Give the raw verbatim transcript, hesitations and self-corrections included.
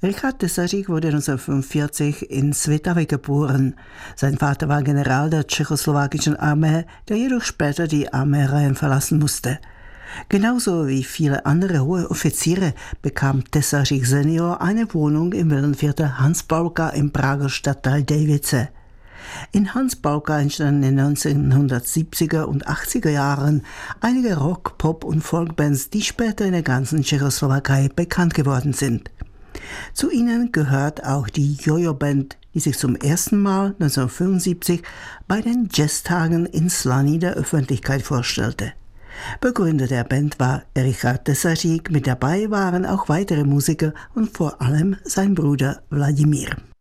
Richard Tesařík wurde neunzehnhundertfünfundvierzig in Svitavy geboren. Sein Vater war General der tschechoslowakischen Armee, der jedoch später die Armeereihen verlassen musste. Genauso wie viele andere hohe Offiziere bekam Tesařík Senior eine Wohnung im Villenviertel Hans-Paulka im Prager Stadtteil Davice. In Hans-Paulka entstanden in den neunzehnhundertsiebziger und achtziger Jahren einige Rock-, Pop- und Folkbands, die später in der ganzen Tschechoslowakei bekannt geworden sind. Zu ihnen gehört auch die Jojo-Band, die sich zum ersten Mal neunzehnhundertfünfundsiebzig bei den Jazztagen in Slaný der Öffentlichkeit vorstellte. Begründer der Band war Richard Tesařík, mit dabei waren auch weitere Musiker und vor allem sein Bruder Wladimír.